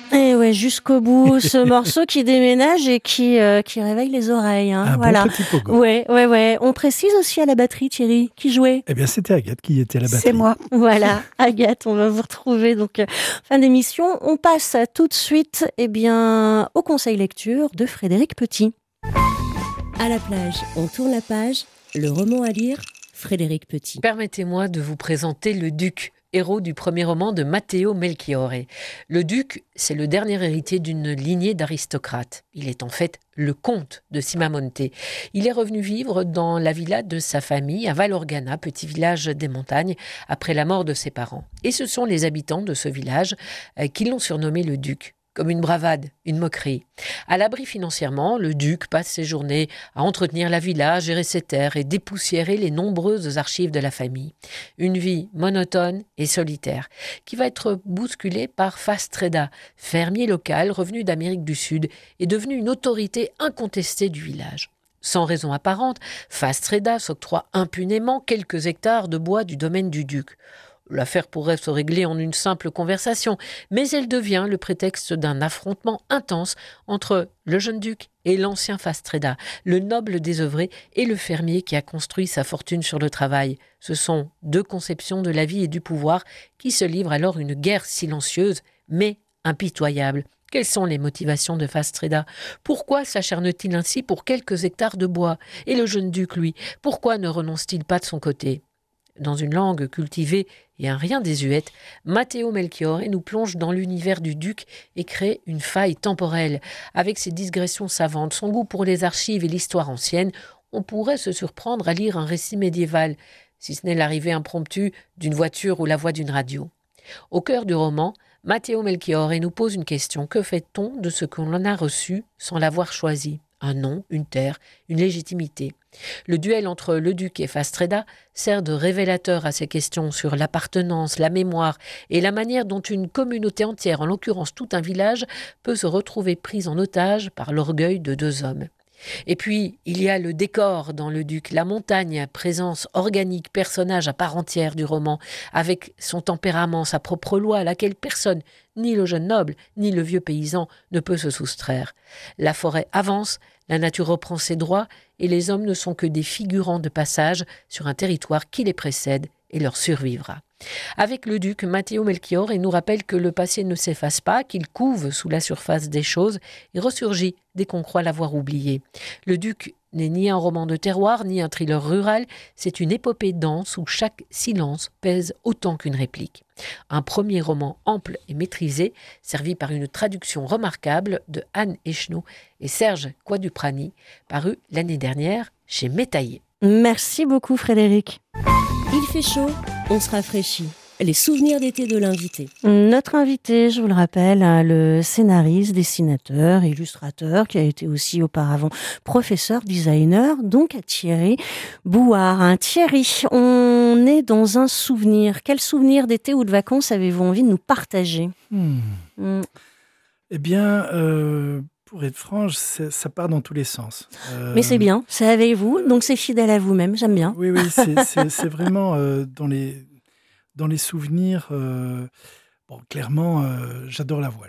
Et ouais, jusqu'au bout, ce morceau qui déménage et qui réveille les oreilles. Hein. Un Voilà. bon petit pogo. Ouais. On précise aussi à la batterie, Thierry, qui jouait. Eh bien, c'était Agathe qui était à la batterie. C'est moi. Voilà, Agathe, on va vous retrouver. Donc, fin d'émission, on passe tout de suite au conseil lecture de Frédéric Petit. À la plage, on tourne la page. Le roman à lire, Frédéric Petit. Permettez-moi de vous présenter le Duc, héros du premier roman de Matteo Melchiorre. Le duc, c'est le dernier héritier d'une lignée d'aristocrates. Il est en fait le comte de Simamonte. Il est revenu vivre dans la villa de sa famille à Valorgana, petit village des montagnes, après la mort de ses parents. Et ce sont les habitants de ce village qui l'ont surnommé le duc. Comme une bravade, une moquerie. À l'abri financièrement, le duc passe ses journées à entretenir la villa, gérer ses terres et dépoussiérer les nombreuses archives de la famille. Une vie monotone et solitaire, qui va être bousculée par Fastreda, fermier local revenu d'Amérique du Sud et devenu une autorité incontestée du village. Sans raison apparente, Fastreda s'octroie impunément quelques hectares de bois du domaine du duc. L'affaire pourrait se régler en une simple conversation, mais elle devient le prétexte d'un affrontement intense entre le jeune duc et l'ancien Fastreda, le noble désœuvré et le fermier qui a construit sa fortune sur le travail. Ce sont deux conceptions de la vie et du pouvoir qui se livrent alors une guerre silencieuse, mais impitoyable. Quelles sont les motivations de Fastreda ? Pourquoi s'acharne-t-il ainsi pour quelques hectares de bois ? Et le jeune duc, lui, pourquoi ne renonce-t-il pas de son côté ? Dans une langue cultivée et un rien désuète, Matteo Melchiorre nous plonge dans l'univers du duc et crée une faille temporelle. Avec ses digressions savantes, son goût pour les archives et l'histoire ancienne, on pourrait se surprendre à lire un récit médiéval, si ce n'est l'arrivée impromptue d'une voiture ou la voix d'une radio. Au cœur du roman, Matteo Melchiorre nous pose une question. Que fait-on de ce qu'on en a reçu sans l'avoir choisi ? Un nom, une terre, une légitimité. Le duel entre le duc et Fastreda sert de révélateur à ces questions sur l'appartenance, la mémoire et la manière dont une communauté entière, en l'occurrence tout un village, peut se retrouver prise en otage par l'orgueil de deux hommes. Et puis, il y a le décor dans le duc, la montagne, présence organique, personnage à part entière du roman, avec son tempérament, sa propre loi à laquelle personne, ni le jeune noble, ni le vieux paysan, ne peut se soustraire. La forêt avance, la nature reprend ses droits, et les hommes ne sont que des figurants de passage sur un territoire qui les précède et leur survivra. Avec le duc, Matteo Melchiorre nous rappelle que le passé ne s'efface pas, qu'il couve sous la surface des choses et ressurgit dès qu'on croit l'avoir oublié. Le duc n'est ni un roman de terroir, ni un thriller rural, c'est une épopée dense où chaque silence pèse autant qu'une réplique. Un premier roman ample et maîtrisé, servi par une traduction remarquable de Anne Echenoz et Serge Quaduprani, paru l'année dernière chez Métaillé. Merci beaucoup Frédéric. Il fait chaud, on se rafraîchit. Les souvenirs d'été de l'invité. Notre invité, je vous le rappelle, le scénariste, dessinateur, illustrateur, qui a été aussi auparavant professeur, designer, donc Thierry Bouard. Thierry, on est dans un souvenir. Quel souvenir d'été ou de vacances avez-vous envie de nous partager ? Eh bien, pour être franche, ça part dans tous les sens. Mais c'est bien, c'est avec vous, donc c'est fidèle à vous-même, j'aime bien. Oui, c'est vraiment dans les souvenirs. Clairement, j'adore la voile.